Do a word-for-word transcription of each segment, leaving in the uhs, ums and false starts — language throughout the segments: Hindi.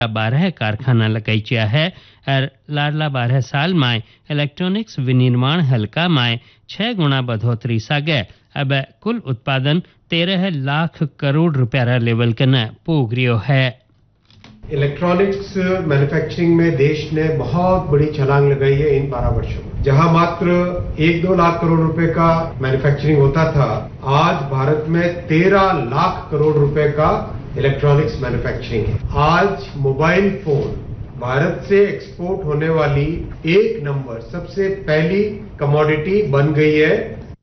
बारह कारखाना लगाइया है और लाडला बारह साल में इलेक्ट्रॉनिक्स विनिर्माण हल्का में छह गुना बढ़ोतरी सागे अब कुल उत्पादन तेरह लाख करोड़ रुपया लेवल के न पोग रियो है। इलेक्ट्रॉनिक्स मैन्युफैक्चरिंग में देश ने बहुत बड़ी छलांग लगाई है इन बारह वर्षों में। जहां मात्र एक दो लाख करोड़ रुपए का मैन्युफैक्चरिंग होता था, आज भारत में तेरह लाख करोड़ रुपए का इलेक्ट्रॉनिक्स मैन्युफैक्चरिंग है। आज मोबाइल फोन भारत से एक्सपोर्ट होने वाली एक नंबर सबसे पहली कमोडिटी बन गई है।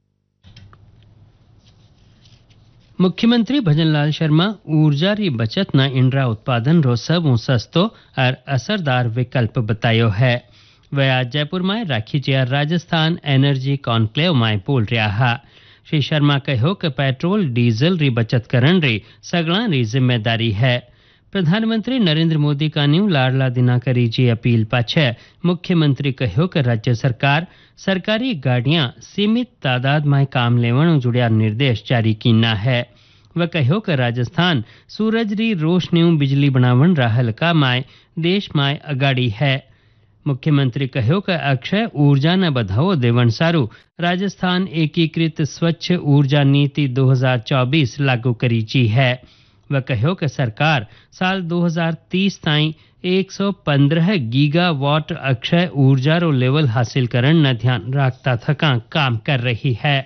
मुख्यमंत्री भजनलाल शर्मा ऊर्जा री बचत न इंड्रा उत्पादन रो सबू सस्तो और असरदार विकल्प बतायो है। वह आज जयपुर में राखी जिया राजस्थान एनर्जी कॉन्क्लेव में बोल रहा है। श्री शर्मा कहो कि पेट्रोल डीजल री बचत करण री सगला री जिम्मेदारी है। प्रधानमंत्री नरेंद्र मोदी का न्यू लाडला दिनाकरी जी अपील पाछे मुख्यमंत्री कहो कि राज्य सरकार सरकारी गाड़ियां सीमित तादाद में काम लेवण जुड़िया निर्देश जारी कीना है। वह कहो कि राजस्थान सूरज री रोशनी बिजली बनावण रहल का माय देश माय अगाड़ी है। मुख्यमंत्री कहो कि अक्षय ऊर्जा न बढ़ावो देवण सारू राजस्थान एकीकृत स्वच्छ ऊर्जा नीति दो हज़ार चौबीस लागू करी जी है। वह कहो कि सरकार साल दो हज़ार तीस ताईं एक सौ पंद्रह गीगावाट अक्षय ऊर्जा रो लेवल हासिल करण न ध्यान रखता थका काम कर रही है।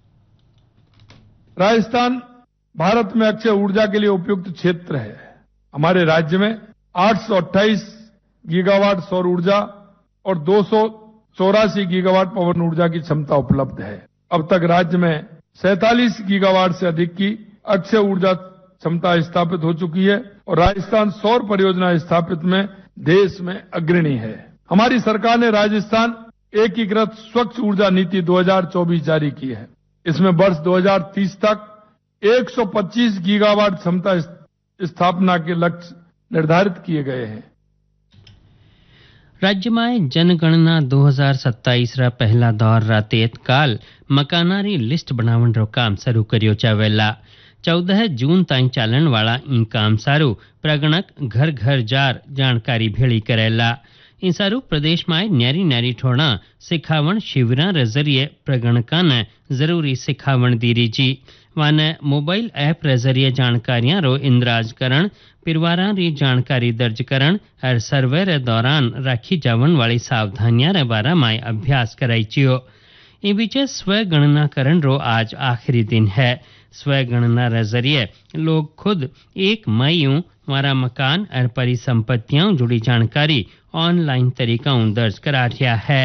राजस्थान भारत में अक्षय ऊर्जा के लिए उपयुक्त क्षेत्र है। हमारे राज्य में आठ सौ अट्ठाईस गीगावाट सौर ऊर्जा और दो सौ चौरासी गीगावाट पवन ऊर्जा की क्षमता उपलब्ध है। अब तक राज्य में सैंतालीस गीगावाट से अधिक की अक्षय ऊर्जा क्षमता स्थापित हो चुकी है और राजस्थान सौर परियोजना स्थापित में देश में अग्रणी है। हमारी सरकार ने राजस्थान एकीकृत स्वच्छ ऊर्जा नीति दो हज़ार चौबीस जारी की है। इसमें वर्ष दो हज़ार तीस तक एक सौ पच्चीस गीगावाट क्षमता स्थापना के लक्ष्य निर्धारित किए गए हैं। राज्य में जनगणना दो हज़ार सत्ताईस रा पहला दौर रातेत काल मकानारी लिस्ट बनावण रो काम शुरू करियो चावेला। चौदह जून ताईं चालन वाला ई काम सारू प्रगणक घर घर जार जानकारी भेड़ी करेला। इन सारू प्रदेश में न्यारी न्यारी ठोड़ा सिखावण शिविरा रे जरिए प्रगणका ने जरूरी सिखावण दीरी जी। वाने मोबाइल ऐप रे जरिए जानकारियां रो इंद्राज करण पिरवारा री जानकारी दर्ज करण और सर्वे रे दौरान राखी जावन वाली सावधानियां रे बारे में अभ्यास कराई चियो। इन बीचे स्व गणना करण रो आज आखिरी दिन है। स्व गणना रे जरिए लोग खुद एक मई मारा मकान और परिसंपत्तियों जुड़ी जानकारी ऑनलाइन तरीकों दर्ज करा रहा है।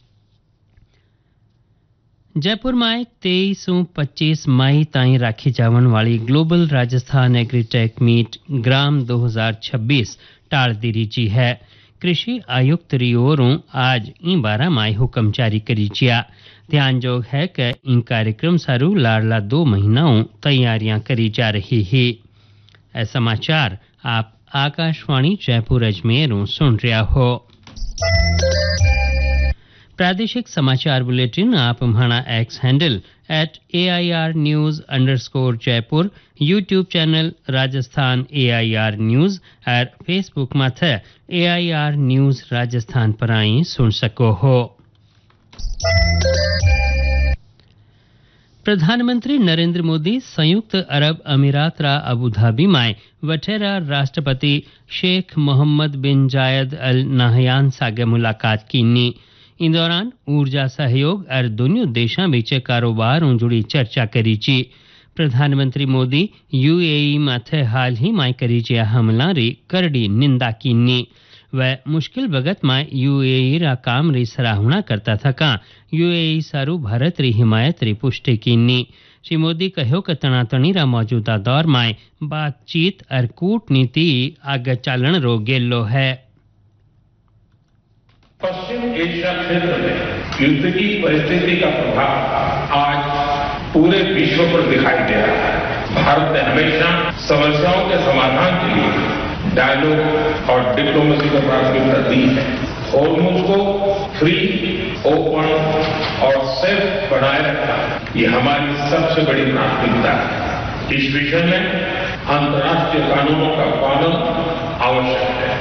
जयपुर में तेईस पच्चीस मई ताईं राखी जावन वाली ग्लोबल राजस्थान एग्रीटेक मीट ग्राम दो हज़ार छब्बीस टाल दीरी जी है। कृषि आयुक्त री ओरों आज इन बारह मई हुक्म जारी करी जिया। ध्यान जोग है कि इन कार्यक्रम सारू लाडला दो महीनाओं तैयारियां करी जा रही है। ऐ समाचार आप आकाशवाणी जयपुर अजमेर सुन रहा हो। प्रादेशिक समाचार बुलेटिन आप हमारा x handle at A I R news underscore Jaipur, YouTube channel Rajasthan A I R news और फेसबुक माथे ए आई आर न्यूज राजस्थान पर आई सुन सको हो। प्रधानमंत्री नरेंद्र मोदी संयुक्त अरब अमीरात रा अबू धाबी में वठेरा राष्ट्रपति शेख मोहम्मद बिन जायद अल नाहयान सागे मुलाकात कीनी। इन दौरान ऊर्जा सहयोग और दोनों देशों बीच कारोबार जुड़ी चर्चा करी ची। प्रधानमंत्री मोदी यूएई माथे हाल ही में करी जिया हमला री करड़ी निंदा कीनी। वह मुश्किल वक्त में यूएई रा काम री सराहना करता था का यूएई सारू भारत री हिमायत री पुष्टि कीनी। श्री मोदी कहो कि तनातनी रा मौजूदा दौर में बातचीत और कूटनीति आगे चालन रो गेलो है। पश्चिम एशिया क्षेत्र में युद्ध की परिस्थिति का प्रभाव आज पूरे विश्व पर दिखाई दे रहा है। भारत ने हमेशा समस्याओं के समाधान के लिए डायलॉग और डिप्लोमेसी को प्राथमिकता दी है। हॉर्मोज को फ्री, ओपन और सेफ बनाए रखना ये हमारी सबसे बड़ी प्राथमिकता है। इस विषय में अंतर्राष्ट्रीय कानूनों का पालन आवश्यक है।